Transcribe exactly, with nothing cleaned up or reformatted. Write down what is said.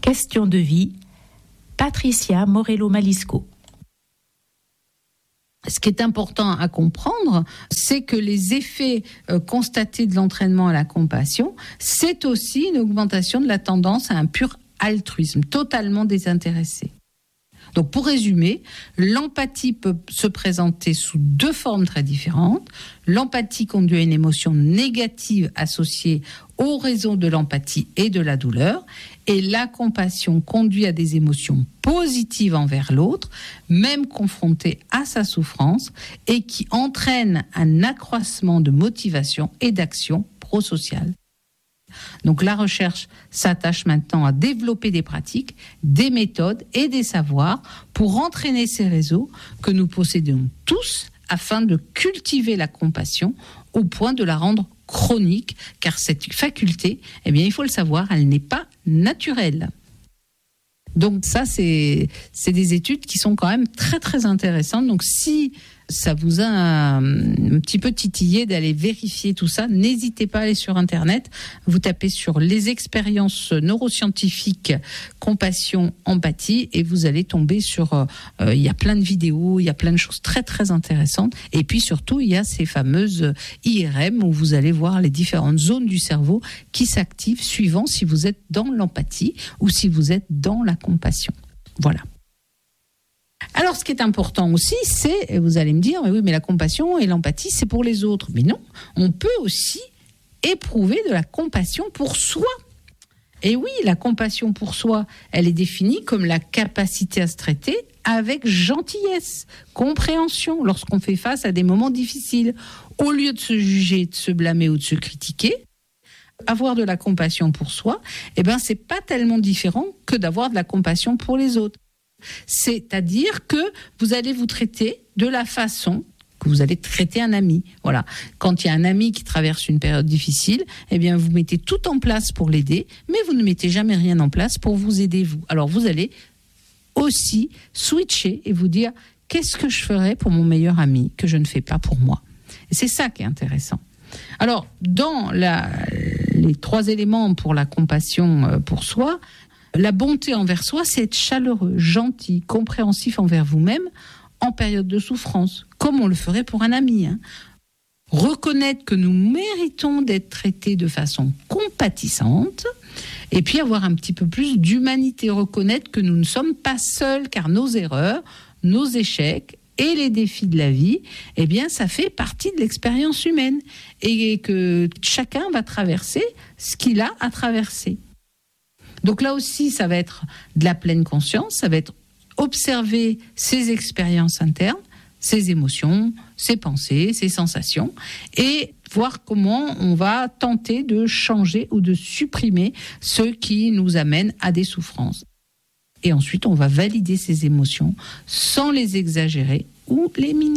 Question de vie, Patricia Morello-Malisco. Ce qui est important à comprendre, c'est que les effets euh, constatés de l'entraînement à la compassion, c'est aussi une augmentation de la tendance à un pur altruisme, totalement désintéressé. Donc pour résumer, l'empathie peut se présenter sous deux formes très différentes. L'empathie conduit à une émotion négative associée aux raisons de l'empathie et de la douleur. Et la compassion conduit à des émotions positives envers l'autre, même confronté à sa souffrance, et qui entraîne un accroissement de motivation et d'action prosociale. Donc la recherche s'attache maintenant à développer des pratiques, des méthodes et des savoirs pour entraîner ces réseaux que nous possédons tous afin de cultiver la compassion au point de la rendre chronique, car cette faculté, eh bien, il faut le savoir, elle n'est pas naturelle. Donc ça, c'est, c'est des études qui sont quand même très très intéressantes. Donc si ça vous a un, un petit peu titillé d'aller vérifier tout ça, n'hésitez pas à aller sur Internet. Vous tapez sur les expériences neuroscientifiques, compassion, empathie, et vous allez tomber sur... Euh, euh, il y a plein de vidéos, il y a plein de choses très très intéressantes. Et puis surtout, il y a ces fameuses I R M où vous allez voir les différentes zones du cerveau qui s'activent suivant si vous êtes dans l'empathie ou si vous êtes dans la compassion. Voilà. Alors, ce qui est important aussi, c'est, et vous allez me dire, mais oui, mais la compassion et l'empathie, c'est pour les autres. Mais non, on peut aussi éprouver de la compassion pour soi. Et oui, la compassion pour soi, elle est définie comme la capacité à se traiter avec gentillesse, compréhension, lorsqu'on fait face à des moments difficiles. Au lieu de se juger, de se blâmer ou de se critiquer, avoir de la compassion pour soi, eh ben, c'est pas tellement différent que d'avoir de la compassion pour les autres. C'est-à-dire que vous allez vous traiter de la façon que vous allez traiter un ami. Voilà. Quand il y a un ami qui traverse une période difficile, eh bien, vous mettez tout en place pour l'aider, mais vous ne mettez jamais rien en place pour vous aider, vous. Alors, vous allez aussi switcher et vous dire, qu'est-ce que je ferais pour mon meilleur ami que je ne fais pas pour moi? Et c'est ça qui est intéressant. Alors, dans la, les trois éléments pour la compassion pour soi, la bonté envers soi, c'est être chaleureux, gentil, compréhensif envers vous-même en période de souffrance, comme on le ferait pour un ami. Hein. Reconnaître que nous méritons d'être traités de façon compatissante, et puis avoir un petit peu plus d'humanité, reconnaître que nous ne sommes pas seuls, car nos erreurs, nos échecs et les défis de la vie, eh bien, ça fait partie de l'expérience humaine, et que chacun va traverser ce qu'il a à traverser. Donc là aussi, ça va être de la pleine conscience, ça va être observer ses expériences internes, ses émotions, ses pensées, ses sensations, et voir comment on va tenter de changer ou de supprimer ce qui nous amène à des souffrances. Et ensuite, on va valider ces émotions sans les exagérer ou les minimiser.